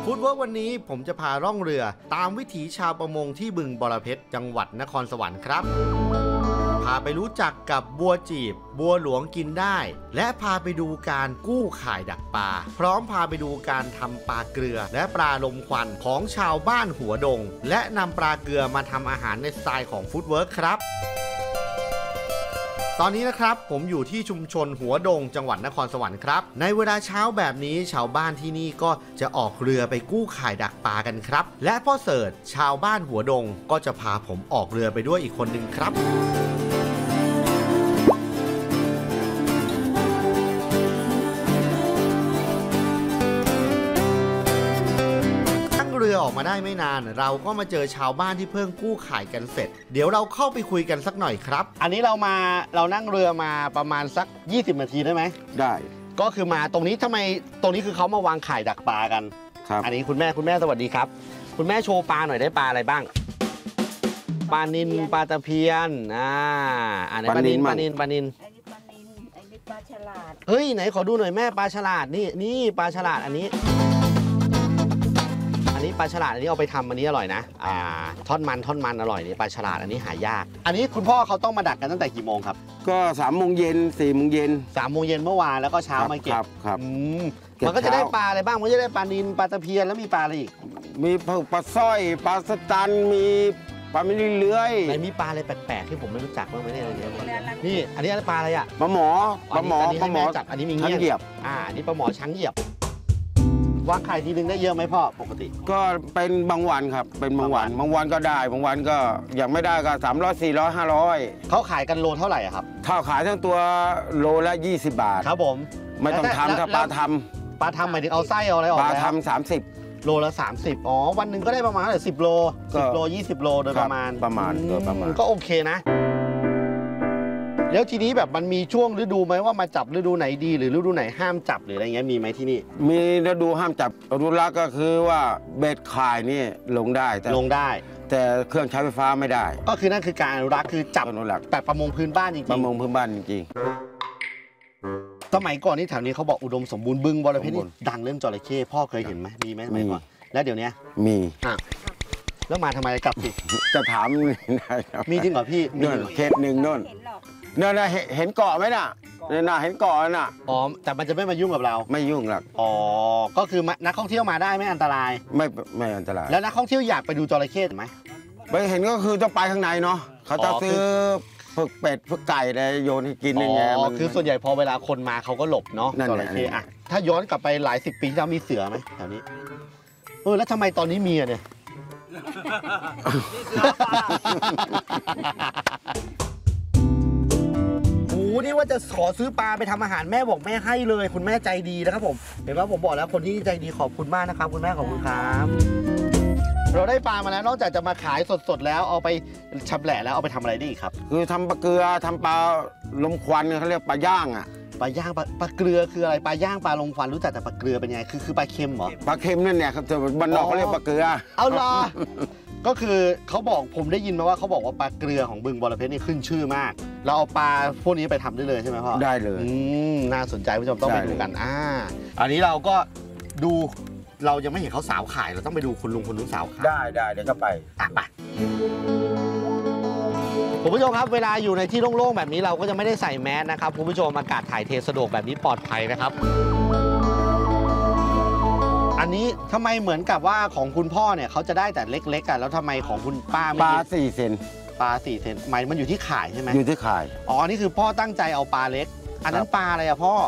ฟู้ดเวิร์กวันนี้ผมจะพาล่องเรือตามวิถีชาวประมงที่บึงบรเพชรจังหวัดนครสวรรค์ครับพาไปรู้จักกับบัวจีบบัวหลวงกินได้และพาไปดูการกู้ข่ายดักปลาพร้อมพาไปดูการทำปลาเกลือและปลาลมควันของชาวบ้านหัวดงและนำปลาเกลือมาทำอาหารในสไตล์ของฟู้ดเวิร์กครับตอนนี้นะครับผมอยู่ที่ชุมชนหัวดงจังหวัดนครสวรรค์ครับในเวลาเช้าแบบนี้ชาวบ้านที่นี่ก็จะออกเรือไปกู้ข่ายดักปลากันครับและพ่อเสิร์ชชาวบ้านหัวดงก็จะพาผมออกเรือไปด้วยอีกคนหนึ่งครับเรือออกมาได้ไม่นานเราก็มาเจอชาวบ้านที่เพิ่งกู้ข่ายกันเสร็จเดี๋ยวเราเข้าไปคุยกันสักหน่อยครับอันนี้เรานั่งเรือมาประมาณสัก20นาทีได้ไหมได้ก็คือมาตรงนี้ทำไมตรงนี้คือเขามาวางข่ายดักปลากันครับอันนี้คุณแม่สวัสดีครับคุณแม่โชว์ปลาหน่อยได้ปลาอะไรบ้างปลานิลปลาตะเพียนอันนี้ปลานิลอันนี้ปลาฉลาดเฮ้ยไหนขอดูหน่อยแม่ปลาฉลาดนี่ปลาฉลาดอันนี้ปลาฉลาดอันนี้เอาไปทำอันนี้อร่อยนะท่อนมันอร่อยนี่ปลาฉลาดอันนี้หายากอันนี้คุณพ่อเขาต้องมาดักกันตั้งแต่กี่โมงครับก็3 โมงเย็น4 โมงเย็น 3 โมงเย็นเมื่อวานแล้วก็เช้ามาเก็บครับมันก็จะได้ปลาอะไรบ้างมันจะได้ปลานิลปลาตะเพียนแล้วมีปลาอะไรอีกมีปลาสร้อยปลาสตันมีปลาไม่เลื้อยมีปลาอะไรแปลกๆที่ผมไม่รู้จักบ้างไหมเนี่ยนี่อันนี้ปลาอะไรอะปลาหมอจับอันนี้มีเงี้ยเหยียบอันนี้ปลาหมอช้างเหยียบวางไข่ทีนึงได้เยอะไหมพ่อปกติก็เป็นบางวันครับเป็นบางวันก็ได้บางวันก็อย่างไม่ได้ก็300 400 500 เขาขายกันโลเท่าไหร่ครับถ้าขายทั้งตัวโลละ20 บาทครับผมไม่ต้องทำถ้าปลาทำหมายถึงเอาไส้เอาอะไรออกปลาทำ30 โลละ30วันหนึ่งก็ได้ประมาณ10 โล10 โล20 โลโดยประมาณก็โอเคนะแล้วทีนี้แบบมันมีช่วงฤดูไหมว่ามาจับฤดูไหนดีหรือฤดูไหนห้ามจับหรืออะไรเงี้ยมีไหมที่นี่มีฤดูห้ามจับฤดูรักก็คือว่าเบ็ดข่ายนี่ลงได้แต่เครื่องใช้ไฟฟ้าไม่ได้ก็คือนั่นคือการอนุรักษ์คือจับแต่ประมงพื้นบ้านจริงประมงพื้นบ้านจริงสมัยก่อนนี่แถวนี้เขาบอกอุดมสมบูรณ์บึงบรเพชรนี่ดังเรื่องจระเข้พ่อเคยเห็นไหมมีไหมสมัยก่อนแล้วเดี๋ยวนี้มีแล้วมาทำไมกลับสิจะถามมีจริงเหรอพี่มีเคสหนึ่งโน่นเห็นเกาะไหมน่ะเห็นเกาะน่ะแต่มันจะไม่มายุ่งกับเราไม่ยุ่งหรอกก็คือนักท่องเที่ยวมาได้ไม่อันตรายไม่อันตรายแล้วนักท่องเที่ยวอยากไปดูจระเข้ไหมไปเห็นก็คือต้องไปข้างในเนาะเขาจะซื้อฝึกเป็ดฝึกไก่อะไรโยนให้กินอย่างเงี้ยคือส่วนใหญ่พอเวลาคนมาเขาก็หลบเนาะจระเข้ถ้าย้อนกลับไปหลาย10 ปีที่มีเสือไหมแถวนี้แล้วทำไมตอนนี้มีเนี่ยนี่ว่าจะขอซื้อปลาไปทำอาหารแม่บอกแม่ให้เลยคุณแม่ใจดีนะครับผมเห็นว่าผมบอกแล้วคนที่ใจดีขอบคุณมากนะครับคุณแม่ขอบคุณครับเราได้ปลามาแล้วนอกจากจะมาขายสดๆแล้วเอาไปชำแหละแล้วเอาไปทำอะไรได้อีกครับคือทำปลาเกลือทำปลาลมควันเขาเรียกปลาย่างปลาย่างปลาเกลือคืออะไรปลาย่างปลาลมควันรู้จักแต่ปลาเกลือเป็นไงคือปลาเค็มเหรอปลาเค็มนั่นเนี่ยครับบ้านนอกเขาเรียกปลาเกลือเอาล่ะก็คือเขาบอกผมได้ยินมาว่าเขาบอกว่าปลาเกลือของบึงบรเพชรนี่ขึ้นชื่อมากเราเอาปลาพวกนี้ไปทำได้เลยใช่ไหมพ่อได้เลยน่าสนใจผู้ชมต้องไปดูกันอันนี้เราก็ดูเรายังไม่เห็นเขาสาวขายเราต้องไปดูคุณลุงคนนู้นสาวขายได้เดี๋ยวก็ไปไปคุณผู้ชมครับเวลาอยู่ในที่โล่งๆแบบนี้เราก็จะไม่ได้ใส่แมสนะครับคุณผู้ชมอากาศถ่ายเทสะดวกแบบนี้ปลอดภัยนะครับอันนี้ทำไมเหมือนกับว่าของคุณพ่อเนี่ยเขาจะได้แต่เล็กๆกันแล้วทำไมของคุณป้าปลา4 เซนปลา4 เซนหมายมันอยู่ที่ข่ายใช่ไหมอยู่ที่ข่ายนี่คือพ่อตั้งใจเอาปลาเล็กอันนั้นปลาอะไรอะพ่อ